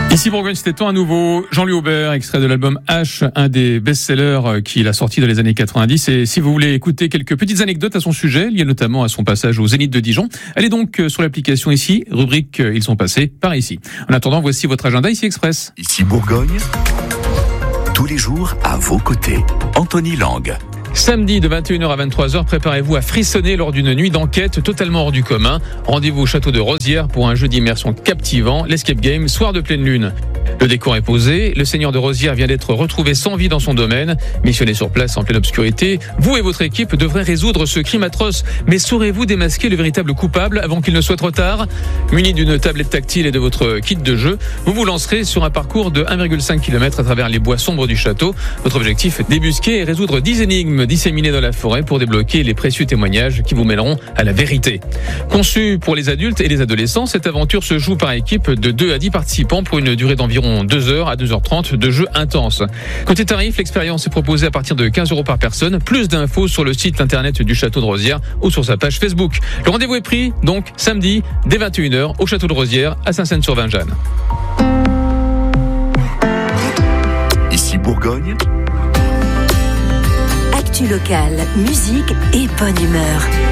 Ici Bourgogne, c'était temps à nouveau. Jean-Louis Aubert, extrait de l'album H, un des best-sellers qu'il a sorti dans les années 90. Et si vous voulez écouter quelques petites anecdotes à son sujet, liées notamment à son passage au Zénith de Dijon, allez donc sur l'application ici, rubrique Ils sont passés par ici. En attendant, voici votre agenda ici Express. Ici Bourgogne, tous les jours à vos côtés. Anthony Lang. Samedi de 21h à 23h, préparez-vous à frissonner lors d'une nuit d'enquête totalement hors du commun. Rendez-vous au château de Rosières pour un jeu d'immersion captivant, l'Escape Game, soir de pleine lune. Le décor est posé, le seigneur de Rosières vient d'être retrouvé sans vie dans son domaine. Missionné sur place en pleine obscurité, vous et votre équipe devrez résoudre ce crime atroce. Mais saurez-vous démasquer le véritable coupable avant qu'il ne soit trop tard ? Muni d'une tablette tactile et de votre kit de jeu, vous vous lancerez sur un parcours de 1,5 km à travers les bois sombres du château. Votre objectif, débusquer et résoudre 10 énigmes disséminées dans la forêt pour débloquer les précieux témoignages qui vous mèneront à la vérité. Conçu pour les adultes et les adolescents, cette aventure se joue par équipe de 2 à 10 participants pour une durée d'environ 2h à 2h30 de jeu intense. Côté tarif, l'expérience est proposée à partir de 15 € par personne. Plus d'infos sur le site internet du château de Rosières ou sur sa page Facebook. Le rendez-vous est pris donc samedi dès 21h au château de Rosières à Saint-Saëns-sur-Vingeanne. Ici Bourgogne. Actu locale, musique et bonne humeur.